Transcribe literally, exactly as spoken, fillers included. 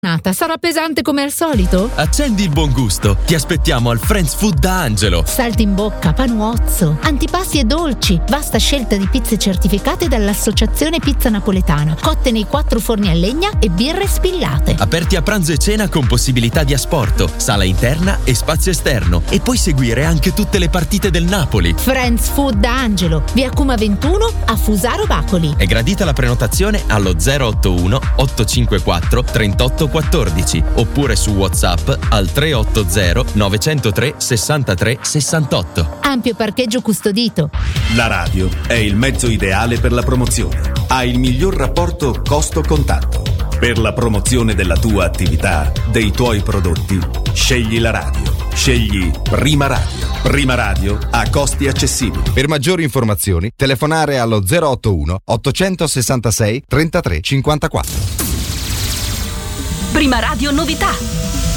Sarà pesante come al solito? Accendi il buon gusto. Ti aspettiamo al Friends Food da Angelo. Salti in bocca, panuozzo, antipasti e dolci. Vasta scelta di pizze certificate dall'Associazione Pizza Napoletana, cotte nei quattro forni a legna e birre spillate. Aperti a pranzo e cena con possibilità di asporto, sala interna e spazio esterno. E puoi seguire anche tutte le partite del Napoli. Friends Food da Angelo, via Cuma ventuno a Fusaro Bacoli. È gradita la prenotazione allo zero otto uno otto cinque quattro tre otto uno quattro oppure su WhatsApp al tre otto zero nove zero tre sei tre sei otto. Ampio parcheggio custodito. La radio è il mezzo ideale per la promozione. Ha il miglior rapporto costo-contatto. Per la promozione della tua attività, dei tuoi prodotti, scegli la radio. Scegli Prima Radio. Prima Radio a costi accessibili. Per maggiori informazioni, telefonare allo zero otto uno otto sei sei trentatré cinquantaquattro. Prima Radio novità.